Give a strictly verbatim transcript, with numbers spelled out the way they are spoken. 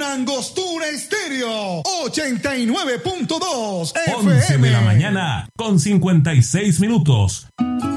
Angostura Estéreo ochenta y nueve punto dos once F M. de la mañana con cincuenta y seis minutos.